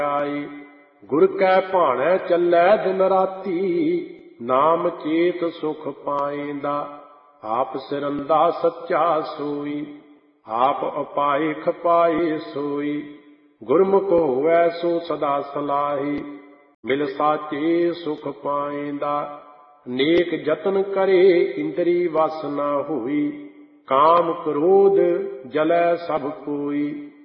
ਆਈ। ਗੁਰ ਕੈ ਭਾਣੈ ਚੱਲੈ ਦਿਨ ਰਾਤੀ, ਨਾਮ ਚੇਤ ਸੁਖ ਪਾਏਂਦਾ। ਆਪ ਸਿਰੰਦਾ ਸੱਚਾ ਸੋਈ, ਆਪ ਅਪਾਏ ਖਪਾਏ ਸੋਈ। ਗੁਰਮੁਖ ਹੋਵੈ ਸੋ ਸਦਾ ਸਲਾਹੀ, ਮਿਲ ਸਾਚੇ ਸੁਖ ਪਾਏਂਦਾ। ਅਨੇਕ ਜਤਨ ਕਰੇ ਇੰਦਰੀ ਵਸ ਨਾ ਹੋਈ, ਕਾਮ ਕ੍ਰੋਧ ਜਲੈ ਸਭ ਕੋਈ।